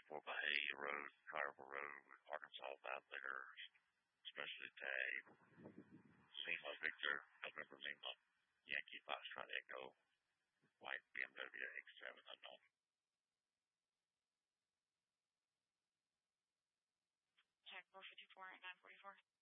Fort Bahia Road, Carnival Road, Arkansas Validator, Specialty Tag, Lima Victor, November Lima, Yankee Foxtrot Echo, White BMW X7 unknown. Tag 454 at 944.